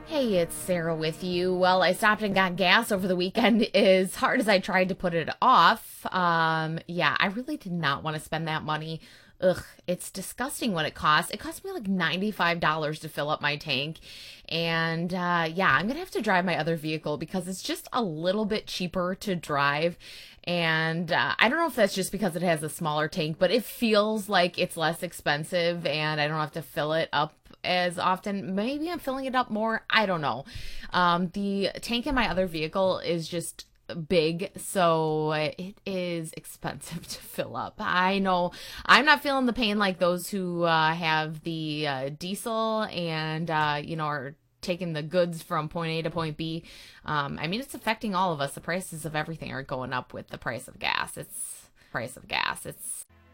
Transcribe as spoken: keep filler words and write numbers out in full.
Hey, it's Sarah with you. Well, I stopped and got gas over the weekend. As hard as I tried to put it off, um, yeah, I really did not want to spend that money. Ugh, it's disgusting what it costs. It cost me like ninety-five dollars to fill up my tank. And uh, yeah, I'm going to have to drive my other vehicle because it's just a little bit cheaper to drive. And uh, I don't know if that's just because it has a smaller tank, but it feels like it's less expensive and I don't have to fill it up as often. Maybe I'm filling it up more. I don't know. Um, the tank in my other vehicle is just big, so it is expensive to fill up. I know I'm not feeling the pain like those who uh, have the uh, diesel and, uh, you know, are taking the goods from point A to point B. Um, I mean, it's affecting all of us. The prices of everything are going up with the price of gas. It's price of gas. It's